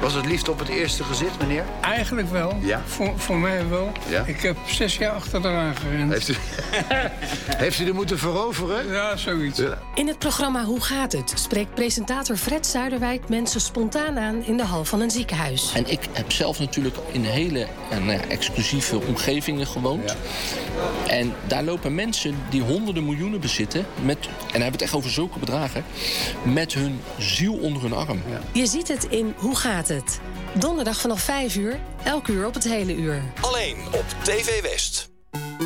Was het liefde op het eerste gezicht, meneer? Eigenlijk wel. Ja. Voor mij wel. Ja. Ik heb 6 jaar achteraan gerend. Heeft u er moeten veroveren? Ja, zoiets. Ja. In het programma Hoe gaat het? Spreekt presentator Fred Zuiderwijk mensen spontaan aan in de hal van een ziekenhuis. En ik heb zelf natuurlijk in hele exclusieve omgevingen gewoond. Ja. En daar lopen mensen die honderden miljoenen bezitten, en dan hebben we het echt over zulke bedragen, met hun ziel onder hun arm. Ja. Je ziet het in Hoe gaat het? Donderdag vanaf 5 uur, elk uur op het hele uur. Alleen op TV West.